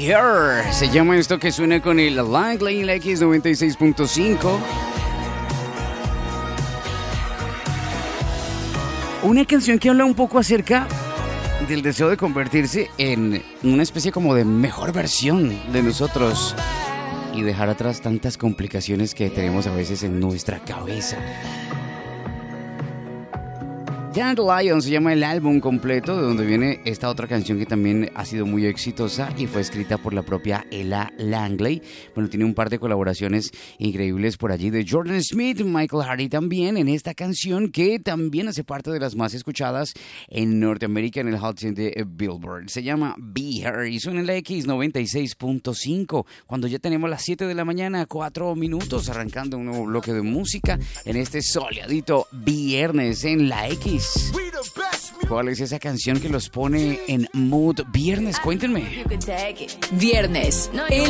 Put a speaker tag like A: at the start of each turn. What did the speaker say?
A: Here. Se llama esto que suena con el Langley en la X96.5. Una canción que habla un poco acerca del deseo de convertirse en una especie como de mejor versión de nosotros y dejar atrás tantas complicaciones que tenemos a veces en nuestra cabeza. Dandelion se llama el álbum completo, de donde viene esta otra canción que también ha sido muy exitosa y fue escrita por la propia Ella Langley. Bueno, tiene un par de colaboraciones increíbles por allí de Jordan Smith, Michael Hardy también en esta canción que también hace parte de las más escuchadas en Norteamérica en el Hot 100 de Billboard. Se llama Be Here y suena en la X96.5 cuando ya tenemos las 7 de la mañana, 4 minutos, arrancando un nuevo bloque de música en este soleadito viernes en la X. ¿Cuál es esa canción que los pone en mood viernes? Cuéntenme.
B: Viernes.